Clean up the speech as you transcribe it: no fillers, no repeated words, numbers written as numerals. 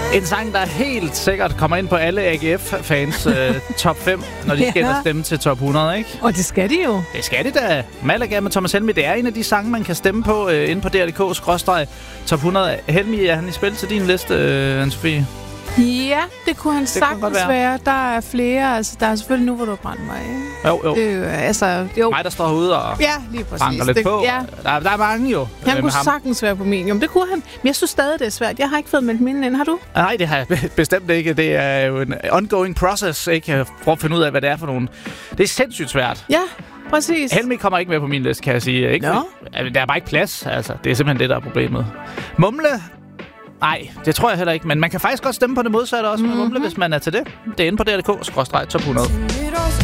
En sang, der helt sikkert kommer ind på alle AGF-fans top 5, når de skal ind og stemme til top 100, ikke? Og det skal de jo. Det skal de da. Malaga med Thomas Helmig, det er en af de sange, man kan stemme på inde på DRDK/top 100. Helmig, er han i spil til din liste, Anne-Sophie? Ja, det kunne han sagtens være. Der er flere. Altså, der er selvfølgelig Nu, hvor du har brændt mig. Jo. Jo. Mig, der står herude og lige præcis. banker lidt på. Ja. Der er mange jo. Han kunne sagtens være på min. Jo, det kunne han. Men jeg synes stadig, det er svært. Jeg har ikke fået meldt mine ind. Har du? Nej, det har jeg bestemt ikke. Det er jo en ongoing process, ikke? For at finde ud af, hvad det er for nogen. Det er sindssygt svært. Ja, præcis. Helmig kommer ikke med på min liste, kan jeg sige. Ikke? No. Der er bare ikke plads. Altså, det er simpelthen det, der er problemet. Mumle? Nej, det tror jeg heller ikke. Men man kan faktisk godt stemme på det modsatte også med Mumle, hvis man er til det. Det er inde på DRDK/top 100.